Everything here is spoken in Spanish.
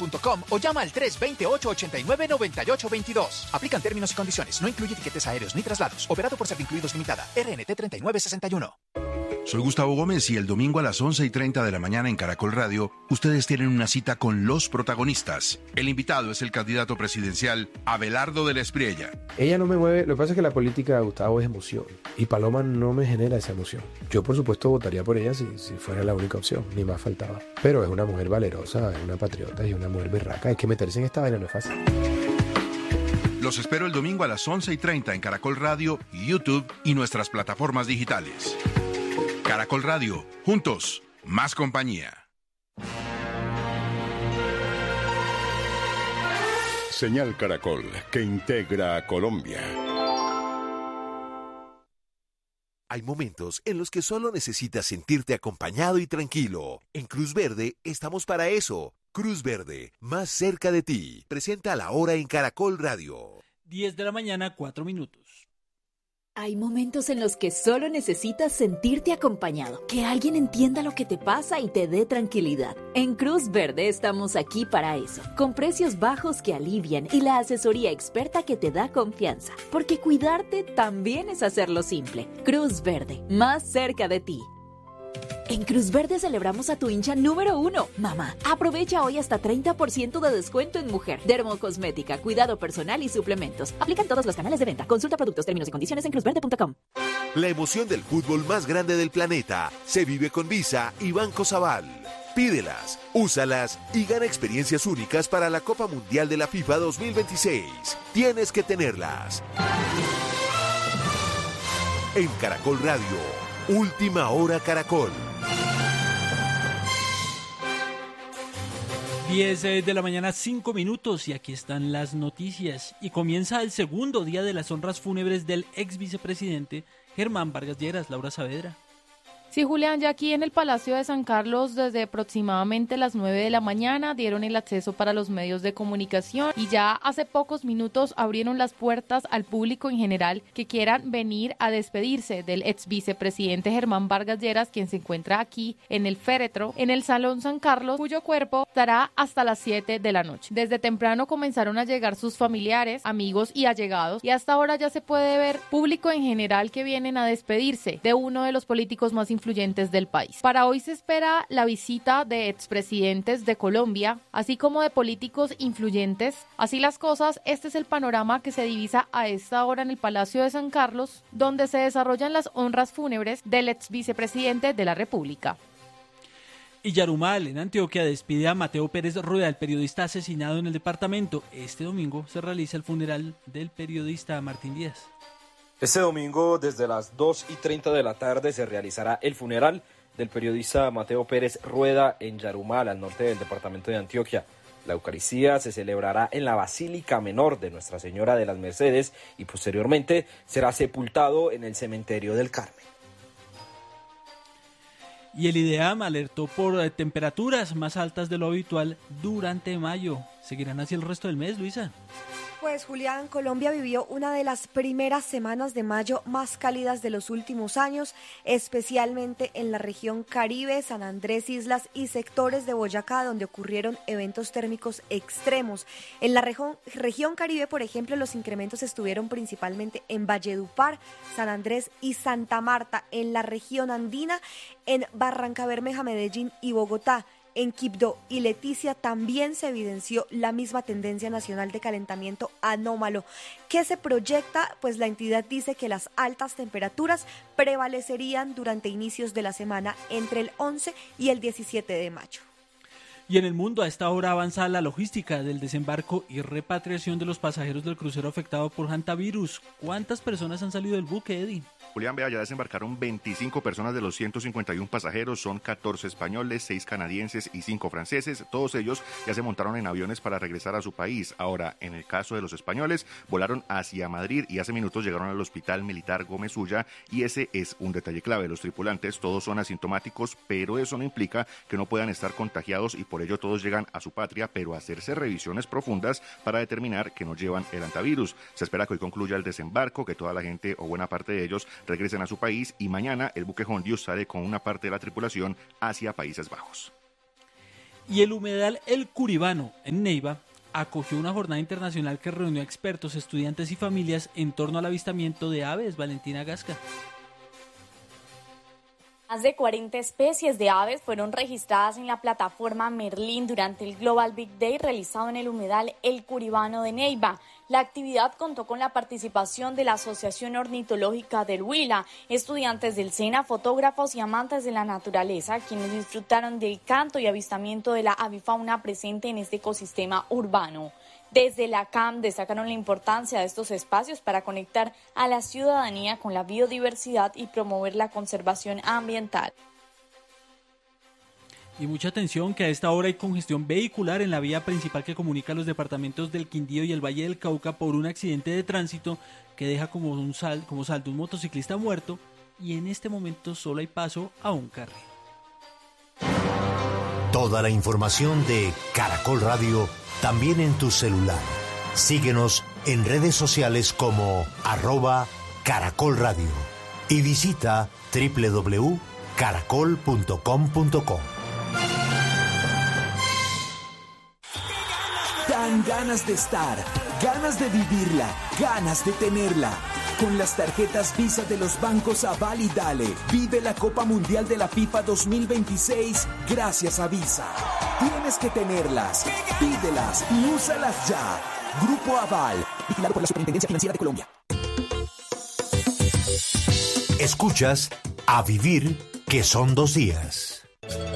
cruzverde.com o llama al 328-89-9822. Aplican términos y condiciones. No incluye tiquetes aéreos ni traslados. Operado por Servincluidos Limitada. RNT 3961. Soy Gustavo Gómez y el domingo a las 11:30 de la mañana en Caracol Radio, ustedes tienen una cita con los protagonistas. El invitado es el candidato presidencial Abelardo de la Espriella. Ella no me mueve, lo que pasa es que la política de Gustavo es emoción y Paloma no me genera esa emoción. Yo por supuesto votaría por ella si fuera la única opción, ni más faltaba. Pero es una mujer valerosa, es una patriota y una mujer berraca, hay que meterse en esta vaina, no es fácil. Los espero el domingo a las 11:30 en Caracol Radio, YouTube y nuestras plataformas digitales. Caracol Radio, juntos, más compañía. Señal Caracol, que integra a Colombia. Hay momentos en los que solo necesitas sentirte acompañado y tranquilo. En Cruz Verde estamos para eso. Cruz Verde, más cerca de ti. Presenta la hora en Caracol Radio. 10 de la mañana, 4 minutos. Hay momentos en los que solo necesitas sentirte acompañado, que alguien entienda lo que te pasa y te dé tranquilidad. En Cruz Verde estamos aquí para eso, con precios bajos que alivian y la asesoría experta que te da confianza, porque cuidarte también es hacerlo simple. Cruz Verde, más cerca de ti. En Cruz Verde celebramos a tu hincha número 1, mamá. Aprovecha hoy hasta 30% de descuento en mujer, dermocosmética, cuidado personal y suplementos. Aplican todos los canales de venta. Consulta productos, términos y condiciones en cruzverde.com. La emoción del fútbol más grande del planeta se vive con Visa y Banco Sabal. Pídelas, úsalas y gana experiencias únicas para la Copa Mundial de la FIFA 2026. Tienes que tenerlas. En Caracol Radio, Última Hora Caracol. 10 de la mañana, 5 minutos, y aquí están las noticias. Y comienza el segundo día de las honras fúnebres del ex vicepresidente Germán Vargas Lleras. Laura Saavedra. Sí, Julián, ya aquí en el Palacio de San Carlos desde aproximadamente las 9 de la mañana dieron el acceso para los medios de comunicación y ya hace pocos minutos abrieron las puertas al público en general que quieran venir a despedirse del ex vicepresidente Germán Vargas Lleras, quien se encuentra aquí en el féretro, en el Salón San Carlos, cuyo cuerpo estará hasta las 7 de la noche. Desde temprano comenzaron a llegar sus familiares, amigos y allegados, y hasta ahora ya se puede ver público en general que vienen a despedirse de uno de los políticos más influyentes del país. Para hoy se espera la visita de expresidentes de Colombia, así como de políticos influyentes. Así las cosas, este es el panorama que se divisa a esta hora en el Palacio de San Carlos, donde se desarrollan las honras fúnebres del ex vicepresidente de la República. Y Yarumal, en Antioquia, despide a Mateo Pérez Rueda, el periodista asesinado en el departamento. Este domingo se realiza el funeral del periodista Martín Díaz. Este domingo, desde las 2:30 de la tarde, se realizará el funeral del periodista Mateo Pérez Rueda en Yarumal, al norte del departamento de Antioquia. La Eucaristía se celebrará en la Basílica Menor de Nuestra Señora de las Mercedes y posteriormente será sepultado en el Cementerio del Carmen. Y el IDEAM alertó por temperaturas más altas de lo habitual durante mayo. ¿Seguirán así el resto del mes, Luisa? Pues Julián, Colombia vivió una de las primeras semanas de mayo más cálidas de los últimos años, especialmente en la región Caribe, San Andrés, Islas y sectores de Boyacá, donde ocurrieron eventos térmicos extremos. En la región Caribe, por ejemplo, los incrementos estuvieron principalmente en Valledupar, San Andrés y Santa Marta. En la región andina, en Barrancabermeja, Medellín y Bogotá. En Quibdó y Leticia también se evidenció la misma tendencia nacional de calentamiento anómalo. ¿Qué se proyecta? Pues la entidad dice que las altas temperaturas prevalecerían durante inicios de la semana entre el 11 y el 17 de mayo. Y en el mundo, a esta hora avanza la logística del desembarco y repatriación de los pasajeros del crucero afectado por hantavirus. ¿Cuántas personas han salido del buque, Eddie? Julián, vea, ya desembarcaron 25 personas de los 151 pasajeros, son 14 españoles, 6 canadienses y 5 franceses. Todos ellos ya se montaron en aviones para regresar a su país. Ahora, en el caso de los españoles, volaron hacia Madrid y hace minutos llegaron al Hospital Militar Gómez Ulla, y ese es un detalle clave. Los tripulantes todos son asintomáticos, pero eso no implica que no puedan estar contagiados y por ello todos llegan a su patria, pero a hacerse revisiones profundas para determinar que no llevan el hantavirus. Se espera que hoy concluya el desembarco, que toda la gente o buena parte de ellos regresen a su país, y mañana el buque Hondius sale con una parte de la tripulación hacia Países Bajos. Y el humedal El Curibano, en Neiva, acogió una jornada internacional que reunió a expertos, estudiantes y familias en torno al avistamiento de aves. Valentina Gasca. Más de 40 especies de aves fueron registradas en la plataforma Merlín durante el Global Big Day realizado en el humedal El Curibano de Neiva. La actividad contó con la participación de la Asociación Ornitológica del Huila, estudiantes del SENA, fotógrafos y amantes de la naturaleza, quienes disfrutaron del canto y avistamiento de la avifauna presente en este ecosistema urbano. Desde la CAM destacaron la importancia de estos espacios para conectar a la ciudadanía con la biodiversidad y promover la conservación ambiental. Y mucha atención que a esta hora hay congestión vehicular en la vía principal que comunica los departamentos del Quindío y el Valle del Cauca por un accidente de tránsito que deja como saldo un motociclista muerto y en este momento solo hay paso a un carril. Toda la información de Caracol Radio también en tu celular. Síguenos en redes sociales como @Caracol Radio y visita www.caracol.com.co. Dan ganas de estar, ganas de vivirla, ganas de tenerla. Con las tarjetas Visa de los bancos Aval y Dale, vive la Copa Mundial de la FIFA 2026 gracias a Visa. Tienes que tenerlas, pídelas y úsalas ya. Grupo Aval, vigilado por la Superintendencia Financiera de Colombia. Escuchas A Vivir, que son 2 días.